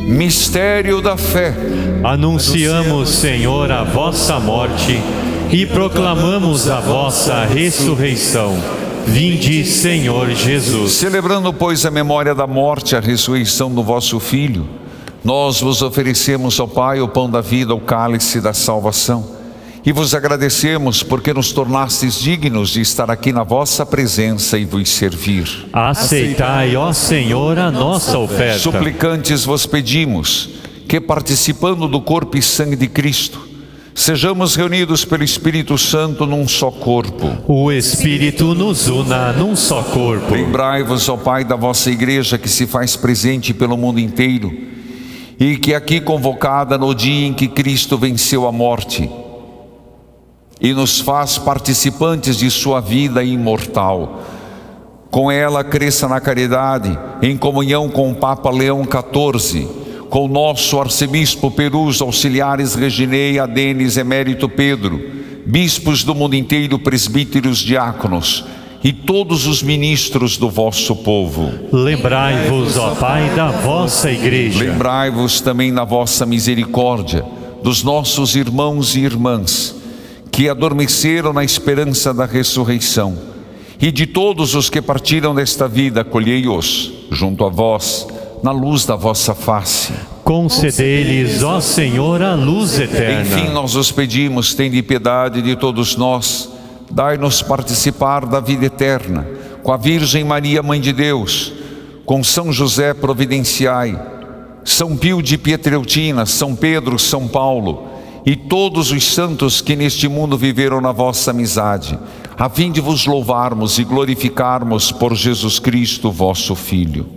Mistério da fé. Anunciamos, Senhor, a vossa morte e proclamamos a vossa ressurreição. Vinde, Senhor Jesus. Celebrando, pois, a memória da morte e a ressurreição do vosso Filho, nós vos oferecemos, ó Pai, o pão da vida, o cálice da salvação. E vos agradecemos porque nos tornastes dignos de estar aqui na vossa presença e vos servir. Aceitai, ó Senhor, a nossa oferta. Suplicantes vos pedimos que, participando do corpo e sangue de Cristo, sejamos reunidos pelo Espírito Santo num só corpo. O Espírito nos una num só corpo. Lembrai-vos, ó Pai, da vossa Igreja que se faz presente pelo mundo inteiro e que aqui convocada no dia em que Cristo venceu a morte e nos faz participantes de sua vida imortal. Com ela cresça na caridade, em comunhão com o Papa Leão XIV, com o nosso arcebispo Perus, auxiliares Reginei, Adenis, Emérito Pedro, bispos do mundo inteiro, presbíteros, diáconos e todos os ministros do vosso povo. Lembrai-vos, ó Pai, da vossa Igreja. Lembrai-vos também na vossa misericórdia dos nossos irmãos e irmãs que adormeceram na esperança da ressurreição, e de todos os que partiram desta vida, acolhei-os junto a vós, na luz da vossa face. Concedei-lhes, ó Senhor, a luz eterna. Enfim, nós os pedimos, tende piedade de todos nós, dai-nos participar da vida eterna, com a Virgem Maria, Mãe de Deus, com São José providenciai, São Pio de Pietrelcina, São Pedro, São Paulo, e todos os santos que neste mundo viveram na vossa amizade, a fim de vos louvarmos e glorificarmos por Jesus Cristo, vosso Filho.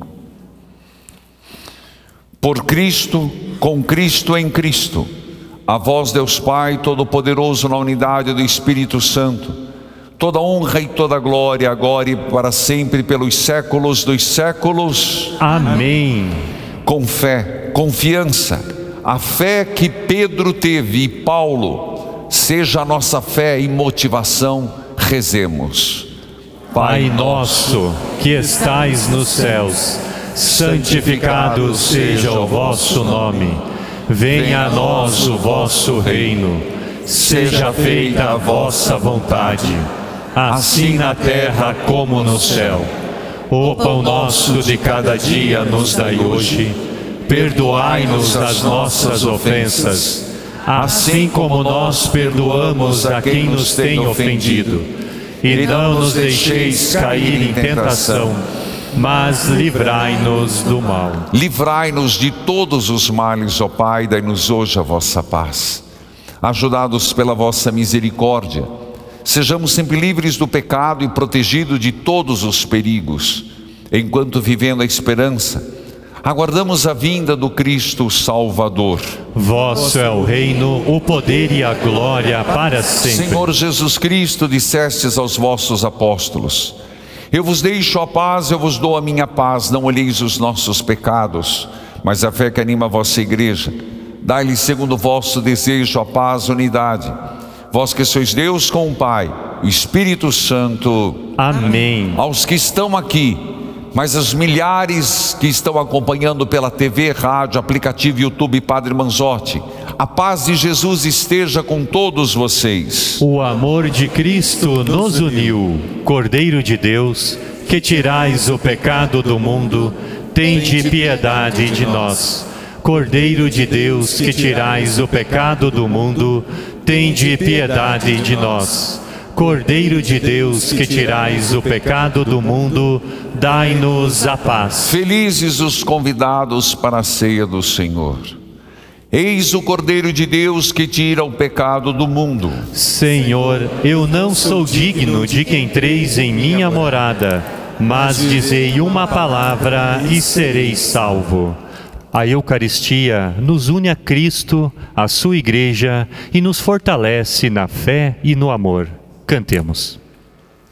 Por Cristo, com Cristo, em Cristo, a vós, Deus Pai Todo-Poderoso, na unidade do Espírito Santo, toda honra e toda glória, agora e para sempre, pelos séculos dos séculos. Amém. Com fé, confiança, a fé que Pedro teve e Paulo, seja a nossa fé e motivação, rezemos. Pai nosso, que estais nos céus, santificado seja o vosso nome. Venha a nós o vosso reino. Seja feita a vossa vontade, assim na terra como no céu. O pão nosso de cada dia nos dai hoje. Perdoai-nos as nossas ofensas, assim como nós perdoamos a quem nos tem ofendido. E não nos deixeis cair em tentação, mas livrai-nos do mal. Livrai-nos de todos os males, ó Pai, dai-nos hoje a vossa paz. Ajudados pela vossa misericórdia, sejamos sempre livres do pecado e protegidos de todos os perigos, enquanto vivendo a esperança, aguardamos a vinda do Cristo Salvador. Vosso é o reino, o poder e a glória para sempre. Senhor Jesus Cristo, dissestes aos vossos apóstolos: eu vos deixo a paz, eu vos dou a minha paz. Não olheis os nossos pecados, mas a fé que anima a vossa Igreja. Dai-lhe segundo o vosso desejo a paz, a unidade. Vós que sois Deus com o Pai, o Espírito Santo. Amém. Aos que estão aqui, mas os milhares que estão acompanhando pela TV, rádio, aplicativo YouTube Padre Manzotti, a paz de Jesus esteja com todos vocês. O amor de Cristo nos uniu. Cordeiro de Deus, que tirais o pecado do mundo, tende piedade de nós. Cordeiro de Deus, que tirais o pecado do mundo, tende piedade de nós. Cordeiro de Deus, que tirais o pecado do mundo, dai-nos a paz. Felizes os convidados para a ceia do Senhor. Eis o Cordeiro de Deus que tira o pecado do mundo. Senhor, eu não sou digno de que entreis em minha morada, mas dizei uma palavra e serei salvo. A Eucaristia nos une a Cristo, a sua Igreja, e nos fortalece na fé e no amor. Cantemos.